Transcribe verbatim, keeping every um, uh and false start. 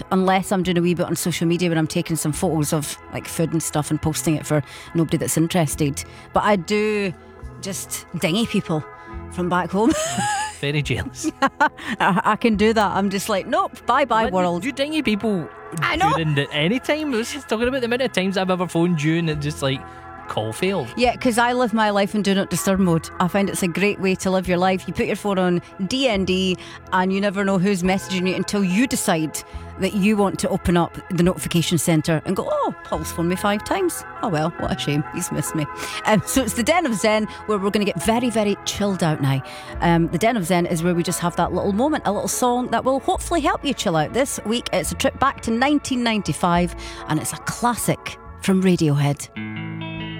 unless I'm doing a wee bit on social media when I'm taking some photos of like food and stuff and posting it for nobody that's interested. But I do just dingy people from back home. Very jealous. I, I can do that. I'm just like, nope, bye bye What, world. You dingy people I know. during the, any time. I was just talking about the amount of times I've ever phoned you and it just like call failed. Yeah, because I live my life in do not disturb mode. I find it's a great way to live your life. You put your phone on D N D and you never know who's messaging you until you decide that you want to open up the notification centre and go, oh, Paul's phoned me five times. Oh well, what a shame, he's missed me. Um, so it's the Den of Zen, where we're going to get very, very chilled out now. Um, the Den of Zen is where we just have that little moment, a little song that will hopefully help you chill out. This week it's a trip back to nineteen ninety-five and it's a classic from Radiohead.